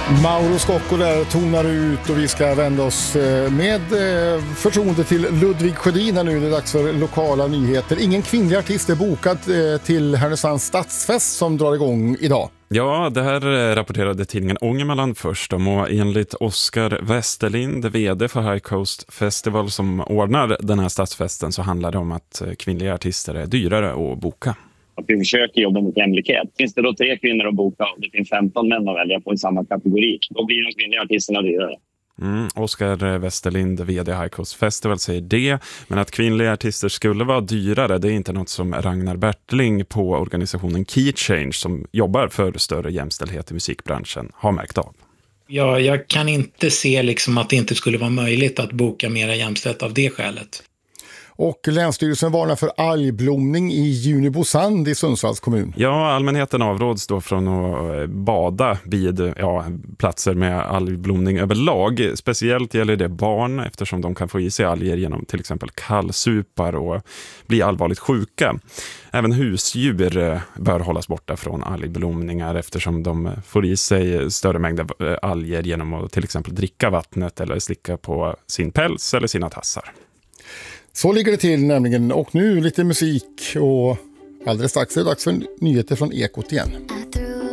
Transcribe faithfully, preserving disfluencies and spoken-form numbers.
Mauro Scocco där tonar ut och vi ska vända oss med förtroende till Ludvig Sjödin här nu. Det är dags för lokala nyheter. Ingen kvinnlig artist är bokad till Härnösands stadsfest som drar igång idag. Ja, det här rapporterade tidningen Ångermanland först om, och enligt Oskar Westerlind, vd för High Coast Festival som ordnar den här stadsfesten, så handlar det om att kvinnliga artister är dyrare att boka. Att vi försöker jobba mot jämlikhet. Finns det då tre kvinnor att boka och det finns femton män att välja på i samma kategori, då blir de kvinnliga artisterna dyrare. Mm, Oskar Westerlind, vd High Coast Festival, säger det. Men att kvinnliga artister skulle vara dyrare, det är inte något som Ragnar Bertling på organisationen Key Change, som jobbar för större jämställdhet i musikbranschen, har märkt av. Ja, jag kan inte se liksom att det inte skulle vara möjligt att boka mera jämställt av det skälet. Och Länsstyrelsen varnar för algblomning i Junibosand i Sundsvalls kommun. Ja, allmänheten avråds då från att bada vid ja, platser med algblomning överlag. Speciellt gäller det barn, eftersom de kan få i sig alger genom till exempel kallsupar och bli allvarligt sjuka. Även husdjur bör hållas borta från algblomningar, eftersom de får i sig större mängder alger genom att till exempel dricka vattnet eller slicka på sin päls eller sina tassar. Så ligger det till nämligen, och nu lite musik och alldeles strax är det dags för nyheter från Ekot igen.